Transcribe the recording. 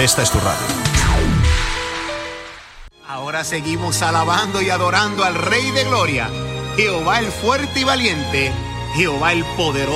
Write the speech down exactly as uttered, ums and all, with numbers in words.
Esta es tu radio. Ahora seguimos alabando y adorando al Rey de Gloria, Jehová el fuerte y valiente, Jehová el poderoso.